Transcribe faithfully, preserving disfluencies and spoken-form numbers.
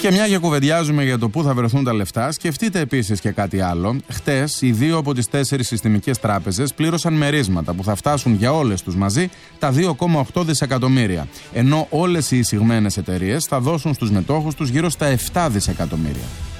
Και μια και κουβεντιάζουμε για το πού θα βρεθούν τα λεφτά, σκεφτείτε επίσης και κάτι άλλο. Χτες, οι δύο από τις τέσσερις συστημικές τράπεζες πλήρωσαν μερίσματα που θα φτάσουν για όλες τους μαζί τα δύο κόμμα οκτώ δισεκατομμύρια. Ενώ όλες οι εισηγμένες εταιρείες θα δώσουν στους μετόχους τους γύρω στα επτά δισεκατομμύρια.